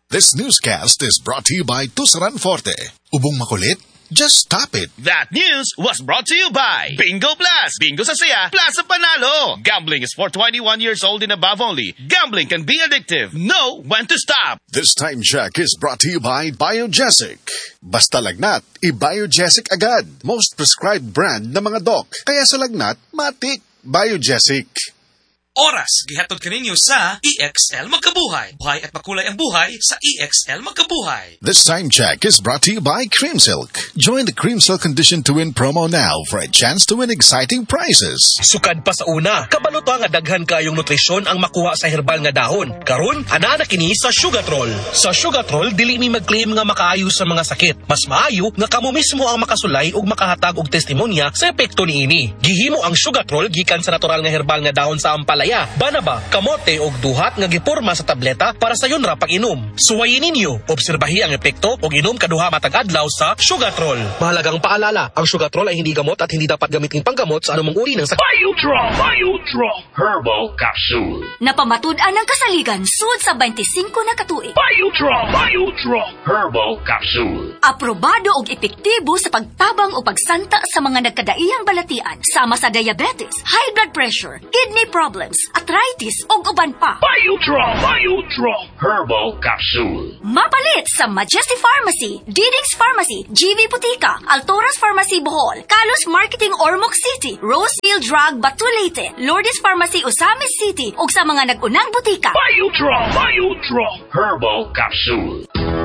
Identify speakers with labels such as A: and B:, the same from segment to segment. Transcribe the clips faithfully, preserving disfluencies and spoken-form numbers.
A: This newscast is brought to you by Tusaran Forte. Ubong makulit? Just stop it.
B: That news was brought to you by Bingo Plus. Bingo sa saya, plus sa panalo. Gambling is for twenty-one years old and above only. Gambling can be addictive. Know when to stop.
A: This time check is brought to you by Biogesic. Basta lagnat, i-Biogesic agad. Most prescribed brand ng mga doc. Kaya sa lagnat, matik. Biogesic.
C: Oras, gihatod kaninyo sa E X L Magkabuhay. Buhay at makulay ang buhay sa E X L Magkabuhay.
A: This time check is brought to you by Cream Silk. Join the Cream Silk Condition to Win promo now for a chance to win exciting prizes.
D: Sukad pa sa una, kabalo to nga daghan kayong nutrisyon ang makuha sa herbal nga dahon. Karon, ana na kini sa Sugatrol. Sa Sugatrol, dili mi mag-claim nga makaayo sa mga sakit. Mas maayo nga kamo mismo ang makasulay ug makahatag og testimonya sa epekto niini. Gihimo ang Sugatrol gikan sa natural nga herbal nga dahon sa ampalaya. Banaba, kamote og duhat nga giporma sa tableta para sa yon ra pag-inom. Suwayin ninyo, obserbahi ang epekto og inom kaduha matag adlaw sa Sugatrol. Mahalagang paalala, ang Sugatrol ay hindi gamot at hindi dapat gamitin panggamot sa anumang uri ng sakit.
E: Biotrol, Biotrol Herbal Capsule.
F: Napamatud-an ang kasaligan sud sa twenty-five na katuig.
E: Biotrol, Biotrol Herbal Capsule.
F: Aprobado og epektibo sa pagtabang o pagsanta sa mga nagkadaiyang balatian sama sa diabetes, high blood pressure, kidney problems, arthritis o uban pa.
E: Biotrol, Biotrol Herbal Capsule.
F: Mapalit sa Majesty Pharmacy, Diding's Pharmacy, G V Putika, Altoras Pharmacy Bohol, Kalos Marketing Ormoc City, Rosefield Drug Batulete, Lourdes Pharmacy Osamis City ug sa mga nag-unang butika.
E: Biotrol, Biotrol Herbal Capsule.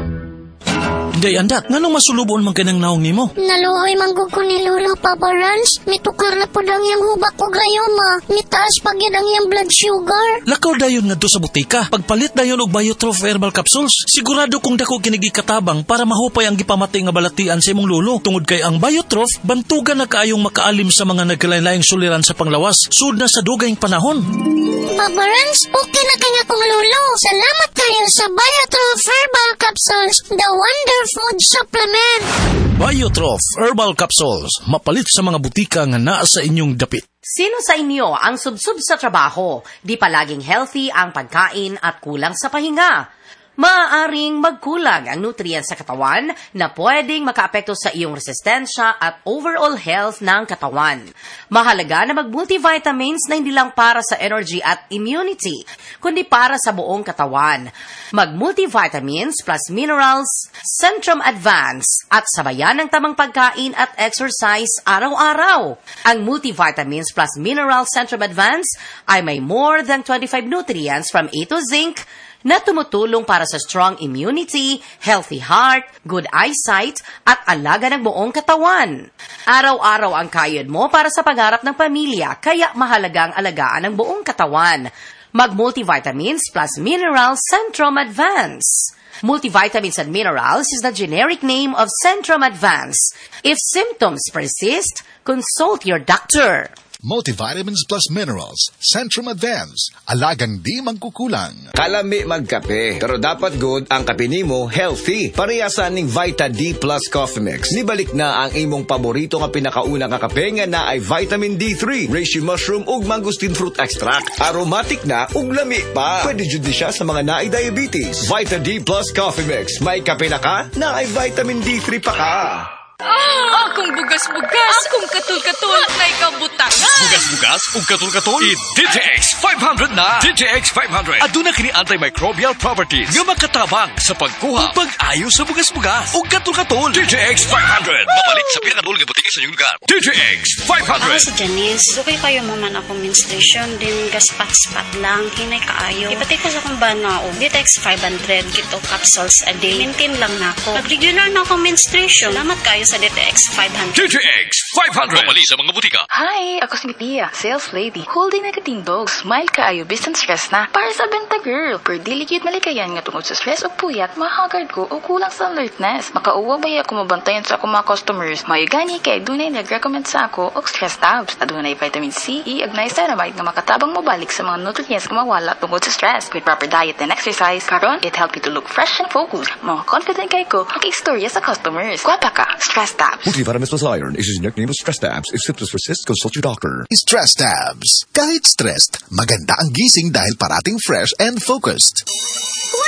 C: Day andat, nganong masulubon man kanang naong nimo?
G: Naluoy manggug ko ni Lolo Papa Rans. Mitukar na po lang yung hubak ko gayoma. Mitaas pag yan ang yung blood sugar.
C: Lakaw dayon nga do sa butika. Pagpalit dayon og Biotrof Herbal Capsules, sigurado kung dako kinigi katabang para mahupay ang gipamati nga balatian sa imong lulo. Tungod kay ang Biotrof, bantugan na kaayong makaalim sa mga nagkalain-laing suliran sa panglawas, sud na sa dugayng panahon.
G: Papa Rans, okay na kanya kong lulo. Salamat kayo sa Biotrof Herbal Capsules, the wonder food supplement.
C: Biotrof Herbal Capsules, mapalit sa mga butika nga naa sa inyong dapit.
H: Sino sa inyo ang subsub sa trabaho? Di palaging healthy ang pagkain at kulang sa pahinga. Maaaring magkulang ang nutrients sa katawan na pwedeng makaapekto sa iyong resistensya at overall health ng katawan. Mahalaga na mag-multivitamins na hindi lang para sa energy at immunity, kundi para sa buong katawan. Mag-multivitamins plus minerals, Centrum Advance, at sabayan ng tamang pagkain at exercise araw-araw. Ang multivitamins plus minerals Centrum Advance ay may more than twenty-five nutrients from A to zinc, na tumutulong para sa strong immunity, healthy heart, good eyesight, at alaga ng buong katawan. Araw-araw ang kayod mo para sa pangarap ng pamilya, kaya mahalagang alagaan ang buong katawan. Mag-multivitamins plus minerals Centrum Advance. Multivitamins and minerals is the generic name of Centrum Advance. If symptoms persist, consult your doctor.
A: Multivitamins plus minerals, Centrum Advance. Alagang di magkukulang.
I: Kalami magkape, pero dapat good ang kape nimo healthy. Parehasan ning Vita D Plus Coffee Mix. Nibalik na ang imong paborito nga pinakauna nga kape nga na ay vitamin D three, reishi mushroom ug mangosteen fruit extract. Aromatic na ug lami pa. Pwede jud siya sa mga naay diabetes. Vita D Plus Coffee Mix. May kape na ka, na ay vitamin D three pa ka.
J: Ah, akong bugas-bugas, akong katul-katul, na ikabutangan.
K: Bugas-bugas ug katul-katul, i-D J X five hundred na. D J X five hundred. Aduna kini antimicrobial properties nga makatabang sa pagkuha ug pag-ayo sa bugas-bugas ug katul-katul. D J X five hundred. Mapalit sa pinakadul nga butika sa inyong lugar. D J X five hundred.
L: Ako si Janice. Dugay kayo mo man akong menstruation, din gaspat-spat lang, hinay kaayo. Ipatay ko sa kong banao. D J X five hundred, kito capsules a day. Maintain lang na ako. Pag regular na akong menstruation, salamat kayo sa D J X five hundred.
K: D J X five hundred. Mamali sa mga butika.
J: Hi, ako si Pia, sales lady. Holding nagatindog, smile kaayo, business stress na. Para sa benta girl, per delicate malikayan nga tungod sa stress o puyat, mahagard ko o kulang sa alertness. Makauwa ba ako mabantayan sa ako mga customers? Mayo gani kay dunay nag-recommend sa ako og stress tabs. Adunay vitamin C, E, ag niacinamide nga makatabang mobalik sa mga nutrients nga mawala tungod sa stress. With proper diet and exercise, karon it help you to look fresh and focused. Mga confident kay ko, makistorya sa customers. Kwapa ka, stress tabs.
I: Multivitamins plus iron is the nickname of stress tabs. If symptoms persist, consult your doctor.
A: Stress tabs. Kahit stressed, maganda ang gising dahil parating fresh and focused.
F: Wala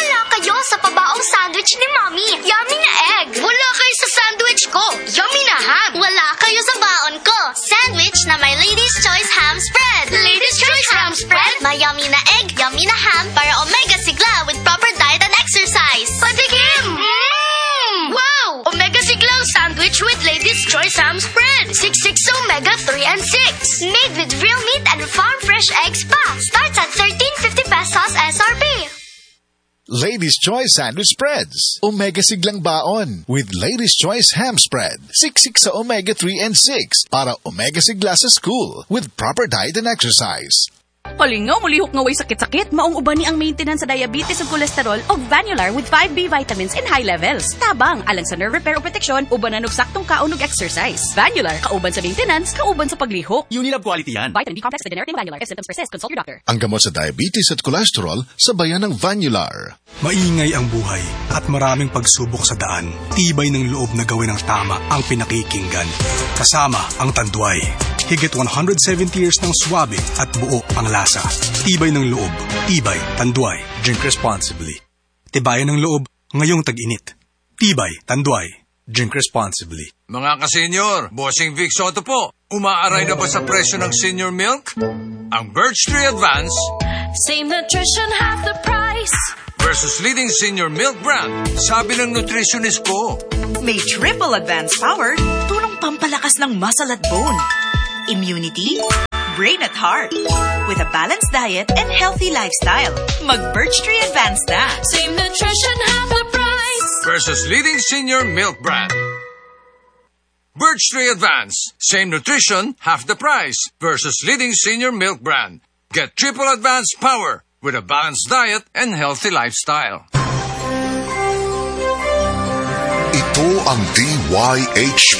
G: Wala kayo sa pabaong sandwich ni Mommy. Yummy na egg. Wala kayo sa sandwich ko. Yummy na ham. Wala kayo sa baon ko. Sandwich na may Lady's Choice Ham Spread. Lady's Choice Ham Spread? May yummy na egg, yummy na ham para omega sigla with proper diet and exercise. Patikim! Mmm! Wow! Omega siglang sandwich with Lady's Choice Ham Spread. six six omega three and six. Made with real meat and farm fresh eggs pa. Starts at thirteen fifty pesos S R P.
A: Ladies' Choice Sandwich Spreads. Omega siglang baon with Ladies' Choice Ham Spread. Siksik sa omega three and six para omega sigla sa school with proper diet and exercise.
M: Palingaw, mulihok nga way sakit-sakit. Maong uban ni ang maintenance sa diabetes ug kolesterol og Vanular with five B vitamins in high levels. Tabang, alang sa nerve repair o protection, ubanan og saktong kaon ug exercise. Vanular, kauban sa maintenance, kauban sa paglihok.
N: Unilab quality yan.
M: Vitamin B complex with generic Vanular. If symptoms persist, consult your doctor.
A: Ang gamot sa diabetes at kolesterol, sabayan ng Vanular.
O: Maingay ang buhay at maraming pagsubok sa daan. Tibay ng loob na gawin ang tama ang pinakikinggan. Kasama ang Tanduay. Higit one hundred seventy years ng swabe at buo ang lasa. Tibay ng loob. Tibay. Tanduay. Drink responsibly. Tibayan ng loob ngayong tag-init. Tibay. Tanduay. Drink responsibly.
P: Mga ka-senior, Bossing Vic Soto po. Umaaray na ba sa presyo ng senior milk? Ang Birch Tree Advance
Q: Same nutrition, half the price
P: versus leading senior milk brand. Sabi ng nutritionist ko.
R: May triple advanced power, tulong pampalakas ng muscle at bone, immunity, brain at heart, with a balanced diet and healthy lifestyle. Mag-Birch Tree Advance na.
Q: Same nutrition, half the price
P: versus leading senior milk brand. Birch Tree Advance. Same nutrition, half the price versus leading senior milk brand. Get triple advanced power with a balanced diet and healthy lifestyle.
A: Ito ang D Y H